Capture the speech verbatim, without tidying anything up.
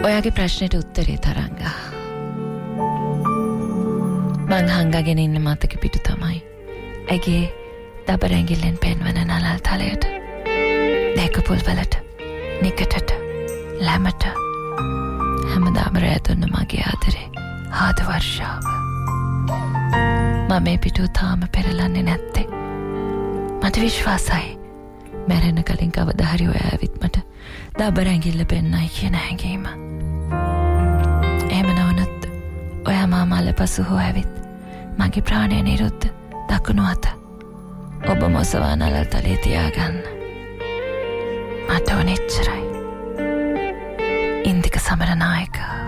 ඔයාගේ ප්‍රශ්නෙට උත්තරේ තරංගා. මං හංගගෙන ඉන්න මතක පිටු තමයි ඇගේ දබර ඇඟිල්ලෙන් පෙන්වන නලල් තලයට, දැකපොල් වලට, නිකටට, ලැමට, හැමදාම රැතුන්න මගේ ආදරේ ආද වර්ෂාව. මම මේ පිටු තාම පෙරලන්නේ නැත්තේ. මට විශ්වාසයි මැරෙන්න කලින් කවදා හරි ඔයා ඇවිත් මට දබර ඇඟිල්ල පෙන්නයි කියන හැඟීම. එහෙම නොවුනොත් ඔයා මාමල්ල පසු හෝ ඇවිත් මගේ ප්‍රාණය නිරුද්ධ දකුණු අත ඔබ මොසවා නලල් තලේ තියාගන්න. මට ඕනෙච්චරයි. ඉන්දික සමරනායක.